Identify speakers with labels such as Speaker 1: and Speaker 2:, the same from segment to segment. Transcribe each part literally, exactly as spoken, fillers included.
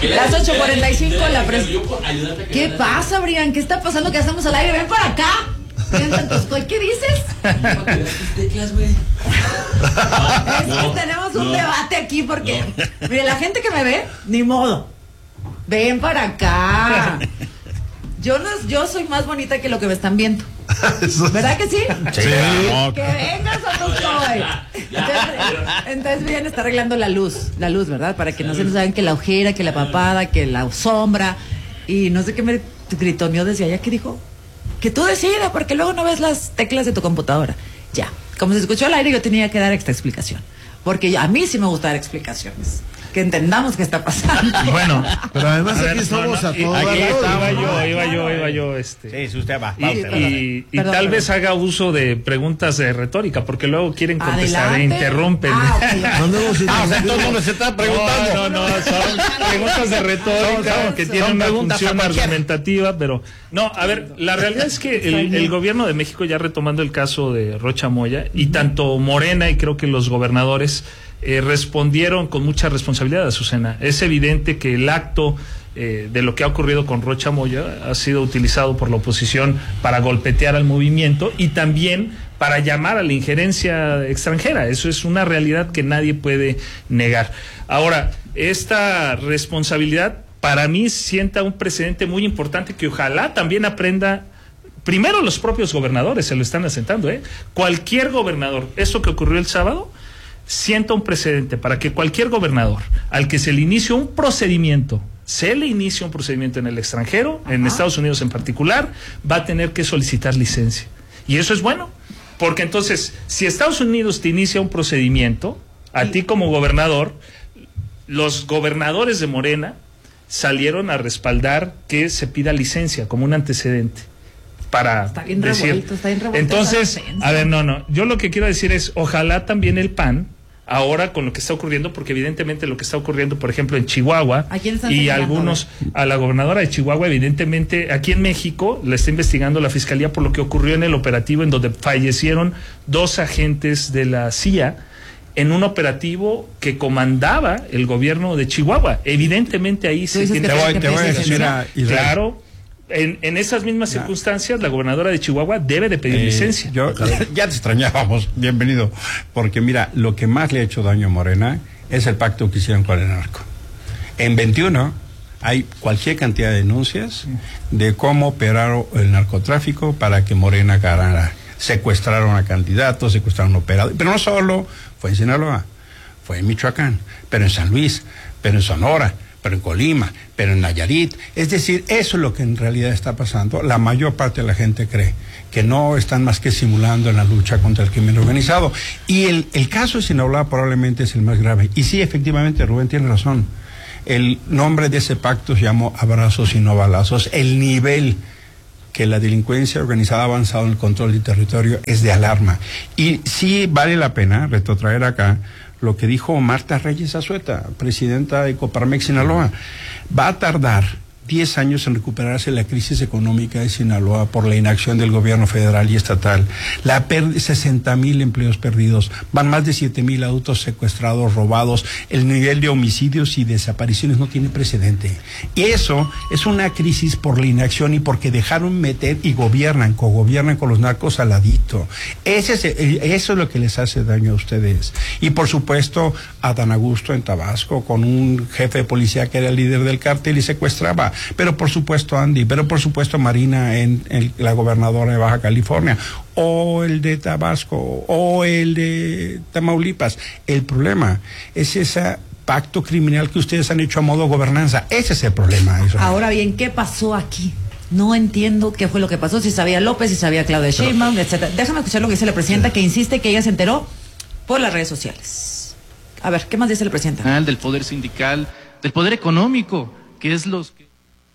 Speaker 1: Las ocho cuarenta y cinco, la pres... ¿Qué pasa, Brian? ¿Qué está pasando? ¿Qué hacemos al aire? ¡Ven para acá! ¿Qué dices?
Speaker 2: Teclas, güey.
Speaker 1: Es
Speaker 2: No,
Speaker 1: que tenemos un
Speaker 2: no,
Speaker 1: debate aquí porque,
Speaker 2: no.
Speaker 1: mire, la gente que me ve, ni modo. Ven para acá. Yo no, yo soy más bonita que lo que me están viendo. ¿Verdad que sí?
Speaker 3: Sí.
Speaker 1: Que vengas a tu soy. Entonces, entonces Brian está arreglando la luz, la luz, ¿verdad? Para que no se nos hagan que la ojera, que la papada, que la sombra. Y no sé qué me gritoneó desde allá, que dijo que tú decidas, porque luego no ves las teclas de tu computadora. Ya, como se escuchó al aire, yo tenía que dar esta explicación. Porque a mí sí me gusta dar explicaciones. Que entendamos qué está pasando.
Speaker 3: Bueno,
Speaker 4: pero además
Speaker 3: a
Speaker 4: aquí
Speaker 3: ver,
Speaker 4: somos
Speaker 3: no, no,
Speaker 4: a todos.
Speaker 3: aquí
Speaker 4: lados,
Speaker 3: estaba
Speaker 4: ¿no?
Speaker 3: yo, iba yo, iba yo, este.
Speaker 5: Sí, si usted va.
Speaker 3: Y,
Speaker 5: va usted, va.
Speaker 3: y, y
Speaker 1: Perdón,
Speaker 3: tal
Speaker 1: perdón.
Speaker 3: vez haga uso de preguntas de retórica, porque luego quieren contestar
Speaker 1: Adelante.
Speaker 3: e interrumpen.
Speaker 1: Ah, ok.
Speaker 4: No andemos
Speaker 5: Ah, o sea,
Speaker 4: sin-
Speaker 5: todo el mundo se está preguntando.
Speaker 3: No, no, no, son preguntas de retórica
Speaker 5: Son-
Speaker 3: que
Speaker 5: son
Speaker 3: tienen una
Speaker 5: preguntas
Speaker 3: función
Speaker 5: a cualquiera.
Speaker 3: argumentativa, pero no, a ver, la realidad es que el, el gobierno de México, ya retomando el caso de Rocha Moya, y tanto Morena y creo que los gobernadores eh, respondieron con mucha responsabilidad, Azucena. Es evidente que el acto eh, de lo que ha ocurrido con Rocha Moya ha sido utilizado por la oposición para golpetear al movimiento y también para llamar a la injerencia extranjera. Eso es una realidad que nadie puede negar. Ahora, esta responsabilidad para mí sienta un precedente muy importante que ojalá también aprenda. Primero los propios gobernadores se lo están asentando, ¿eh? Cualquier gobernador, esto que ocurrió el sábado, sienta un precedente para que cualquier gobernador al que se le inicie un procedimiento, se le inicia un procedimiento en el extranjero, Ajá. en Estados Unidos en particular, va a tener que solicitar licencia. Y eso es bueno, porque entonces, si Estados Unidos te inicia un procedimiento, a ti como gobernador, los gobernadores de Morena salieron a respaldar que se pida licencia como un antecedente. Para
Speaker 1: está bien
Speaker 3: decir,
Speaker 1: revuelto, está bien revuelto.
Speaker 3: entonces, a ver, no, no, yo lo que quiero decir es, ojalá también el P A N, ahora con lo que está ocurriendo, porque evidentemente lo que está ocurriendo, por ejemplo, en Chihuahua,
Speaker 1: ¿A quién están
Speaker 3: y
Speaker 1: señalando,
Speaker 3: algunos, a la gobernadora de Chihuahua, evidentemente, aquí en México, la está investigando la Fiscalía por lo que ocurrió en el operativo en donde fallecieron dos agentes de la C I A, en un operativo que comandaba el gobierno de Chihuahua. Evidentemente ahí se tiene...
Speaker 5: Te voy, te voy a decir, mira, Israel.
Speaker 3: Claro, en, en esas mismas
Speaker 5: Ya.
Speaker 3: circunstancias, la gobernadora de Chihuahua debe de pedir
Speaker 5: Eh,
Speaker 3: licencia.
Speaker 5: Yo, ya te extrañábamos, bienvenido. Porque mira, lo que más le ha hecho daño a Morena es el pacto que hicieron con el narco. En veintiuno hay cualquier cantidad de denuncias de cómo operaron el narcotráfico para que Morena ganara. Secuestraron a candidatos, secuestraron a operadores. Pero no solo fue en Sinaloa, fue en Michoacán, pero en San Luis, pero en Sonora, pero en Colima, pero en Nayarit. Es decir, eso es lo que en realidad está pasando. La mayor parte de la gente cree que no están más que simulando en la lucha contra el crimen organizado. Y el, el caso de Sinaloa probablemente es el más grave. Y sí, efectivamente, Rubén tiene razón. El nombre de ese pacto se llamó Abrazos y no balazos. El nivel que la delincuencia organizada ha avanzado en el control del territorio es de alarma. Y sí vale la pena retrotraer acá lo que dijo Marta Reyes Azueta, presidenta de Coparmex Sinaloa. Va a tardar diez años en recuperarse la crisis económica de Sinaloa por la inacción del gobierno federal y estatal. La pérdida, sesenta mil empleos perdidos, van más de siete mil adultos secuestrados, robados. El nivel de homicidios y desapariciones no tiene precedente. Y eso es una crisis por la inacción y porque dejaron meter y gobiernan, cogobiernan con los narcos al ladito. Ese es, eso es lo que les hace daño a ustedes. Y por supuesto, Adán Augusto en Tabasco, con un jefe de policía que era el líder del cártel y secuestraba. Pero por supuesto Andy, pero por supuesto Marina en, en la gobernadora de Baja California, o el de Tabasco, o el de Tamaulipas. El problema es ese pacto criminal que ustedes han hecho a modo gobernanza. Ese es el problema. Israel.
Speaker 1: Ahora bien, ¿qué pasó aquí? No entiendo qué fue lo que pasó, si sabía López, si sabía Claudia Sheinbaum, etcétera. Déjame escuchar lo que dice la presidenta, que insiste que ella se enteró por las redes sociales. A ver, ¿qué más dice la presidenta?
Speaker 6: Del poder sindical, del poder económico, que es los que...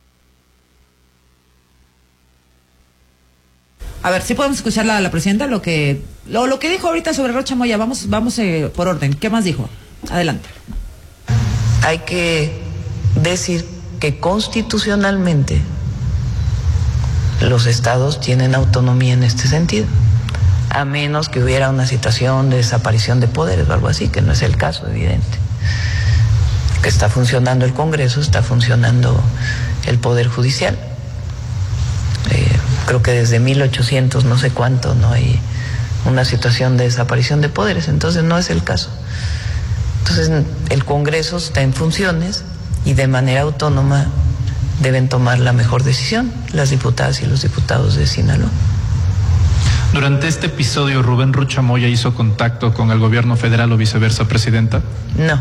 Speaker 1: A ver, sí podemos escuchar la, la presidenta, lo que lo, lo que dijo ahorita sobre Rocha Moya. Vamos, vamos eh, por orden. ¿Qué más dijo? Adelante.
Speaker 7: Hay que decir que constitucionalmente los estados tienen autonomía en este sentido, a menos que hubiera una situación de desaparición de poderes o algo así, que no es el caso, evidente. que está funcionando el Congreso, está funcionando el Poder Judicial. Eh, creo que desde mil ochocientos no sé cuánto no hay una situación de desaparición de poderes, entonces no es el caso. Entonces el Congreso está en funciones y de manera autónoma deben tomar la mejor decisión las diputadas y los diputados de Sinaloa.
Speaker 6: Durante este episodio, ¿Rubén Rocha Moya hizo contacto con el gobierno federal o viceversa, presidenta?
Speaker 7: No.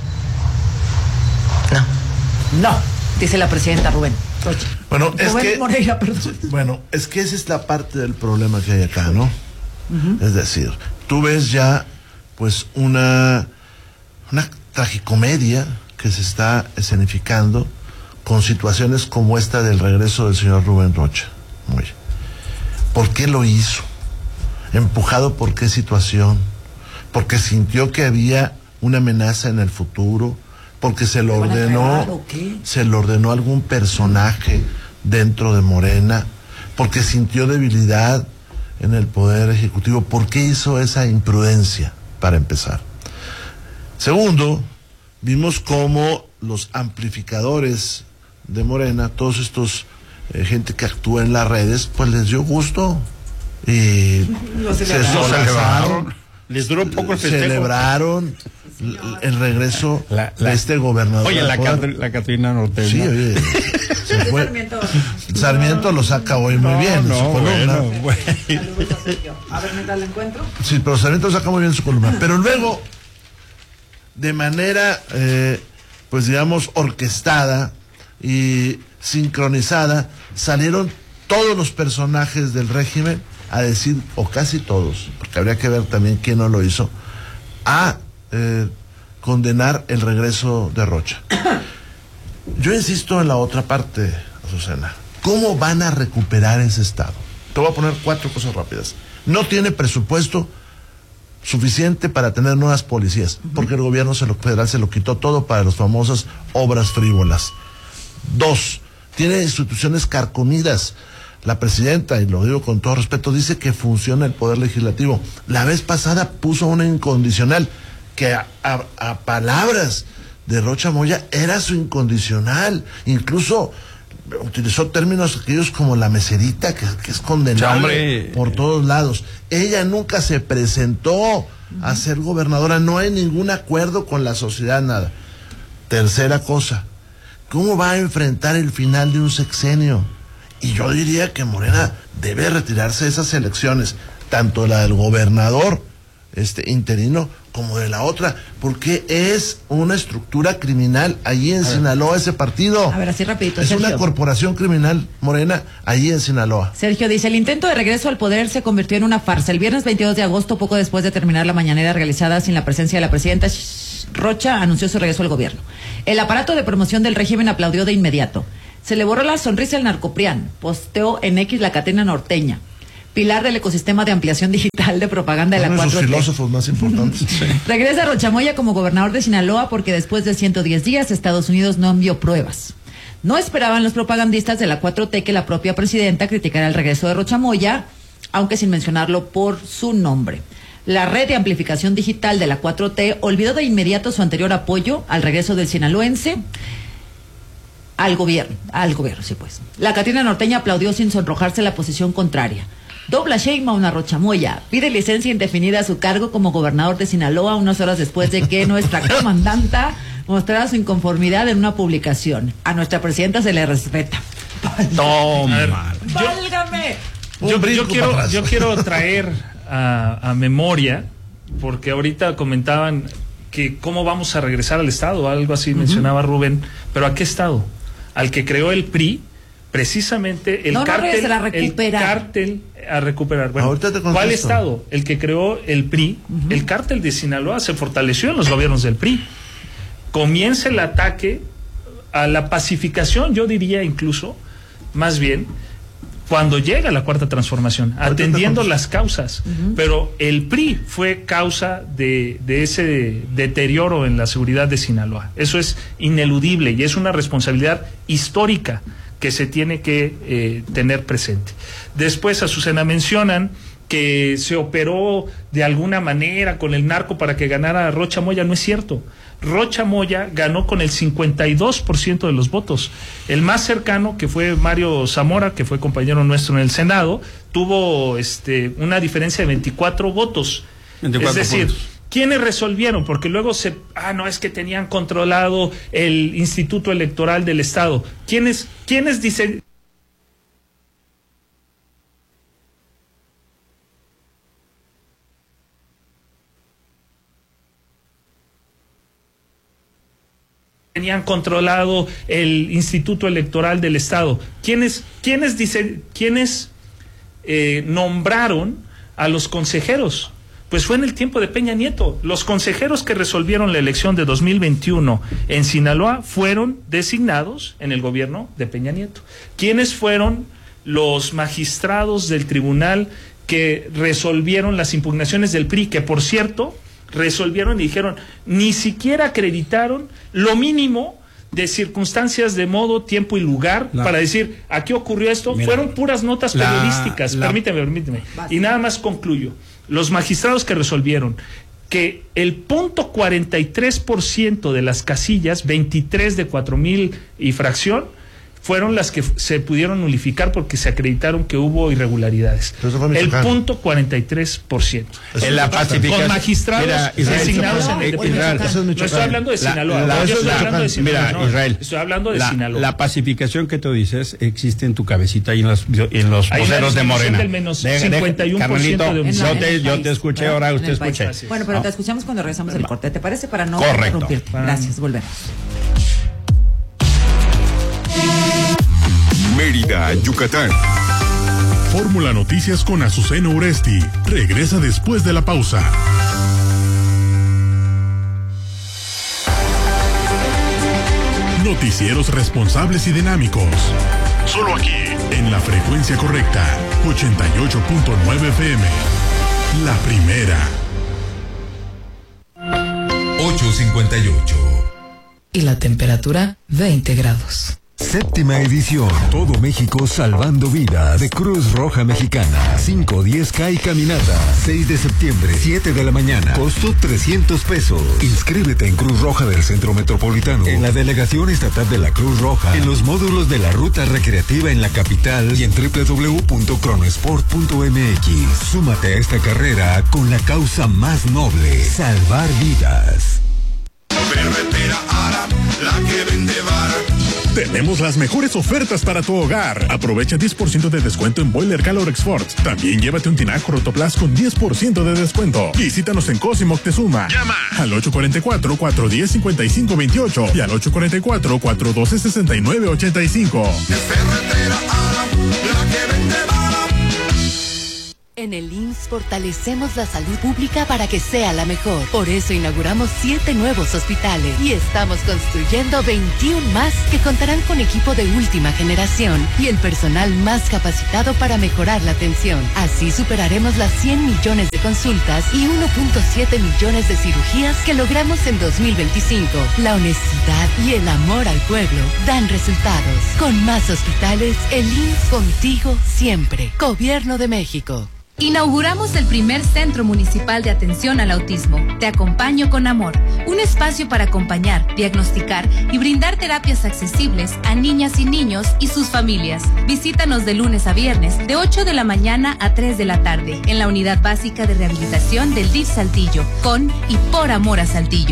Speaker 7: No.
Speaker 1: No, dice la presidenta Rubén Rocha.
Speaker 2: Bueno, es
Speaker 1: Rubén
Speaker 2: que,
Speaker 1: Moreira, perdón.
Speaker 2: bueno, es que esa es la parte del problema que hay acá, ¿no? Uh-huh. Es decir, tú ves ya, pues, una, una tragicomedia que se está escenificando con situaciones como esta del regreso del señor Rubén Rocha Moya. ¿Por qué lo hizo? ¿Empujado por qué situación? ¿Porque sintió que había una amenaza en el futuro? ¿Porque se lo ordenó, se lo ordenó algún personaje dentro de Morena? ¿Porque sintió debilidad en el Poder Ejecutivo? ¿Por qué hizo esa imprudencia, para empezar? Segundo, vimos cómo los amplificadores de Morena, todos estos eh, gente que actúa en las redes, pues les dio gusto y
Speaker 5: no se
Speaker 2: se solarizaron,
Speaker 5: les duró un poco el festejo.
Speaker 2: Celebraron el regreso la, la, de este gobernador.
Speaker 5: Oye, la, Cat- la Catrina Norteña.
Speaker 2: Sí, oye, se fue. Sarmiento. Sarmiento lo saca hoy muy no, bien no, en su columna. Bueno, bueno.
Speaker 1: A ver, mientras la encuentro.
Speaker 2: Sí, pero Sarmiento lo saca muy bien en su columna. Pero luego, de manera, eh, pues digamos, orquestada y sincronizada, salieron todos los personajes del régimen a decir, o casi todos, porque habría que ver también quién no lo hizo, a eh, condenar el regreso de Rocha. Yo insisto en la otra parte, Azucena. ¿Cómo van a recuperar ese estado? Te voy a poner cuatro cosas rápidas. No tiene presupuesto suficiente para tener nuevas policías, uh-huh. porque el gobierno se lo, federal se lo quitó todo para las famosas obras frívolas. Dos, tiene instituciones carcomidas. La presidenta, y lo digo con todo respeto, dice que funciona el Poder Legislativo. La vez pasada puso una incondicional, que a, a, a palabras de Rocha Moya era su incondicional. Incluso utilizó términos aquellos como la meserita, que, que es condenable por todos lados. Ella nunca se presentó uh-huh. a ser gobernadora, no hay ningún acuerdo con la sociedad, nada. Tercera cosa, ¿cómo va a enfrentar el final de un sexenio? Y yo diría que Morena debe retirarse de esas elecciones, tanto la del gobernador este interino como de la otra, porque es una estructura criminal allí en Sinaloa ese partido.
Speaker 1: A ver, así rapidito,
Speaker 2: es
Speaker 1: Sergio.
Speaker 2: Una corporación criminal Morena allí en Sinaloa.
Speaker 1: Sergio dice, el intento de regreso al poder se convirtió en una farsa. El viernes veintidós de agosto, poco después de terminar la mañanera realizada sin la presencia de la presidenta, Rocha anunció su regreso al gobierno. El aparato de promoción del régimen aplaudió de inmediato. Se le borró la sonrisa al narcoprián, posteó en X la Catrina Norteña, pilar del ecosistema de ampliación digital de propaganda de la cuatro T.
Speaker 2: Uno de sus filósofos más importantes. Sí.
Speaker 1: Regresa Rocha Moya como gobernador de Sinaloa porque después de ciento diez días Estados Unidos no envió pruebas. No esperaban los propagandistas de la cuatro T que la propia presidenta criticara el regreso de Rocha Moya, aunque sin mencionarlo por su nombre. La red de amplificación digital de la cuatro T olvidó de inmediato su anterior apoyo al regreso del sinaloense al gobierno, al gobierno, sí pues. La Catrina Norteña aplaudió sin sonrojarse la posición contraria. Dobla Sheinbaum a Rocha Moya, pide licencia indefinida a su cargo como gobernador de Sinaloa unas horas después de que nuestra comandanta mostrara su inconformidad en una publicación. A nuestra presidenta se le respeta.
Speaker 3: Toma.
Speaker 1: ¡Válgame!
Speaker 3: Yo, yo, quiero, yo quiero traer a, a memoria, porque ahorita comentaban que cómo vamos a regresar al Estado, algo así uh-huh. mencionaba Rubén, pero ¿a qué Estado? Al que creó el P R I, precisamente el
Speaker 1: no,
Speaker 3: cártel,
Speaker 1: no, a
Speaker 3: el cártel a recuperar. Bueno, ¿cuál Estado? El que creó el P R I, uh-huh. el cártel de Sinaloa se fortaleció en los gobiernos del P R I. Comienza el ataque a la pacificación, yo diría incluso, más bien, cuando llega la cuarta transformación, atendiendo las causas. Uh-huh. Pero el P R I fue causa de, de ese deterioro en la seguridad de Sinaloa. Eso es ineludible y es una responsabilidad histórica que se tiene que eh, tener presente. Después, Azucena, mencionan que se operó de alguna manera con el narco para que ganara Rocha Moya. No es cierto. Rocha Moya ganó con el cincuenta y dos por ciento de los votos. El más cercano, que fue Mario Zamora, que fue compañero nuestro en el Senado, tuvo este una diferencia de veinticuatro votos. veinticuatro es decir, puntos. ¿Quiénes resolvieron? Porque luego se... Ah, no, es que tenían controlado el Instituto Electoral del Estado. ¿Quiénes, quiénes dicen... tenían controlado el Instituto Electoral del Estado? ¿Quiénes, quiénes dicen, quiénes eh, nombraron a los consejeros? Pues fue en el tiempo de Peña Nieto. Los consejeros que resolvieron la elección de dos mil veintiuno en Sinaloa fueron designados en el gobierno de Peña Nieto. ¿Quiénes fueron los magistrados del tribunal que resolvieron las impugnaciones del P R I? Que, por cierto, resolvieron y dijeron, ni siquiera acreditaron lo mínimo de circunstancias de modo, tiempo y lugar la, para decir, aquí ocurrió esto. Mira, fueron puras notas la, periodísticas. La, permíteme, permíteme. Basta. Y nada más concluyo. Los magistrados que resolvieron que el punto cuarenta y tres por ciento de las casillas, veintitrés de cuatro mil y fracción, fueron las que se pudieron nulificar porque se acreditaron que hubo irregularidades. El punto cuarenta y tres por ciento.
Speaker 5: En la pacificación.
Speaker 3: Con magistrados mira, Israel, designados en el
Speaker 5: Israel,
Speaker 3: No estoy hablando de Sinaloa. La, la, yo estoy hablando de Sinaloa.
Speaker 5: Mira,
Speaker 3: no,
Speaker 5: Israel.
Speaker 3: Estoy hablando de
Speaker 5: la,
Speaker 3: Sinaloa.
Speaker 5: La pacificación que tú dices existe en tu cabecita y en los, en los voceros de Morena.
Speaker 3: Del menos cincuenta y uno por ciento de
Speaker 5: yo te, yo te escuché,
Speaker 1: ¿verdad?
Speaker 5: ahora usted escuche.
Speaker 1: Bueno, pero te escuchamos cuando regresamos del corte. ¿Te parece? Para no
Speaker 5: Correcto.
Speaker 1: interrumpirte. Gracias, volvemos.
Speaker 4: Mérida, Yucatán. Fórmula Noticias con Azucena Uresti. Regresa después de la pausa. Noticieros responsables y dinámicos. Solo aquí, en la frecuencia correcta. ochenta y ocho punto nueve F M. La primera.
Speaker 8: ocho cincuenta y ocho.
Speaker 9: Y la temperatura, veinte grados.
Speaker 10: Séptima edición. Todo México salvando vidas de Cruz Roja Mexicana. cinco, diez K y caminata. seis de septiembre, siete de la mañana. Costo trescientos pesos. Inscríbete en Cruz Roja del Centro Metropolitano, en la Delegación Estatal de la Cruz Roja, en los módulos de la Ruta Recreativa en la capital y en doble u doble u doble u punto cronosport punto m x. Súmate a esta carrera con la causa más noble: salvar vidas.
Speaker 4: Ferretera Aram, la que vende bar. Tenemos las mejores ofertas para tu hogar. Aprovecha diez por ciento de descuento en Boiler Calorex Forts. También llévate un tinaco Rotoplas con diez por ciento de descuento. Visítanos en Cosimo, Moctezuma. Llama al ocho cuatro cuatro, cuatro uno cero, cinco cinco dos ocho y al ocho cuatro cuatro, cuatro uno dos, seis nueve ocho cinco.
Speaker 8: Ferretera Aram, la que vende bar.
Speaker 11: En el I M S S fortalecemos la salud pública para que sea la mejor. Por eso inauguramos siete nuevos hospitales y estamos construyendo veintiuno más que contarán con equipo de última generación y el personal más capacitado para mejorar la atención. Así superaremos las cien millones de consultas y uno punto siete millones de cirugías que logramos en dos mil veinticinco. La honestidad y el amor al pueblo dan resultados. Con más hospitales, el I M S S contigo siempre. Gobierno de México.
Speaker 12: Inauguramos el primer Centro Municipal de Atención al Autismo. Te acompaño con amor. Un espacio para acompañar, diagnosticar y brindar terapias accesibles a niñas y niños y sus familias. Visítanos de lunes a viernes, de ocho de la mañana a tres de la tarde, en la Unidad Básica de Rehabilitación del D I F Saltillo, con y por amor a Saltillo.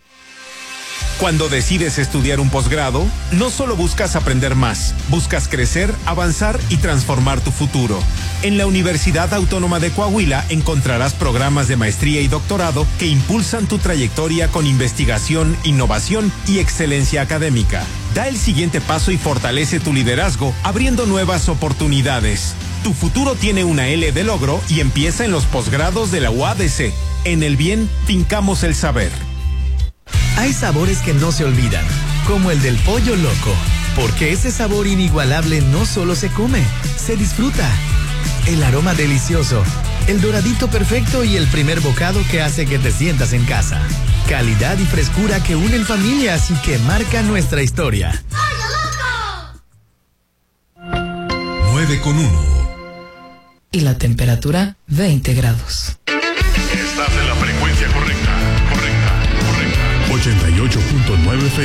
Speaker 13: Cuando decides estudiar un posgrado, no solo buscas aprender más, buscas crecer, avanzar y transformar tu futuro. En la Universidad Autónoma de Coahuila encontrarás programas de maestría y doctorado que impulsan tu trayectoria con investigación, innovación y excelencia académica. Da el siguiente paso y fortalece tu liderazgo, abriendo nuevas oportunidades. Tu futuro tiene una L de logro y empieza en los posgrados de la U A D C. En el bien, fincamos el saber.
Speaker 14: Hay sabores que no se olvidan, como el del pollo loco, porque ese sabor inigualable no solo se come, se disfruta. El aroma delicioso, el doradito perfecto y el primer bocado que hace que te sientas en casa. Calidad y frescura que unen familias y que marcan nuestra historia.
Speaker 8: ¡Pollo loco!
Speaker 10: nueve con uno.
Speaker 9: Y la temperatura, veinte grados.
Speaker 4: Estás en la frecuencia correcta, correcta, correcta. ochenta y ocho punto nueve F